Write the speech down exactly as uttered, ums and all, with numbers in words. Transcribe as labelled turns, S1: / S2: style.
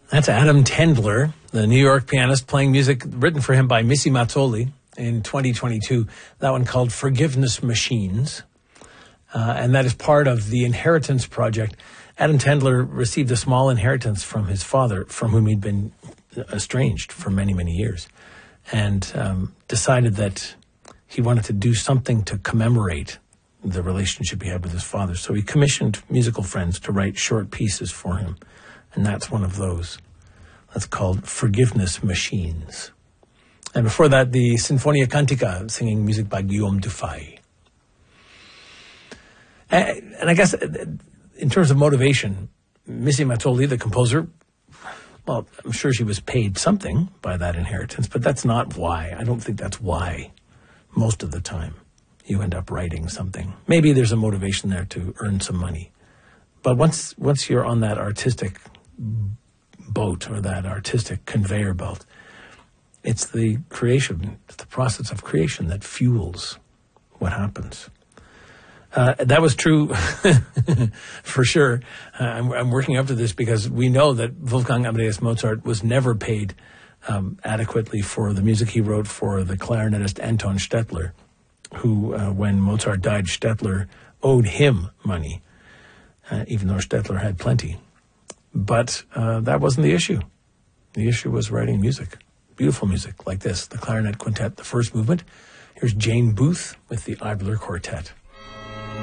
S1: That's Adam Tendler, the New York pianist, playing music written for him by Missy Mazzoli in twenty twenty-two. That one called Forgiveness Machines. Uh, and that is part of the Inheritance Project. Adam Tendler received a small inheritance from his father, from whom he'd been estranged for many, many years, and um, decided that he wanted to do something to commemorate the relationship he had with his father. So he commissioned musical friends to write short pieces for him. And that's one of those. That's called Forgiveness Machines. And before that, the Sinfonia Cantica, singing music by Guillaume Dufay. And, and I guess in terms of motivation, Missy Mazzoli, the composer, well, I'm sure she was paid something by that inheritance, but that's not why. I don't think that's why most of the time you end up writing something. Maybe there's a motivation there to earn some money. But once once you're on that artistic boat or that artistic conveyor belt, it's the creation, it's the process of creation that fuels what happens. Uh, that was true for sure. Uh, I'm, I'm working up to this because we know that Wolfgang Amadeus Mozart was never paid um, adequately for the music he wrote for the clarinetist Anton Stettler, who, uh, when Mozart died, Stettler owed him money, uh, even though Stettler had plenty. But uh, that wasn't the issue. The issue was writing music, beautiful music like this, the Clarinet Quintet, the first movement. Here's Jane Booth with the Eibler Quartet.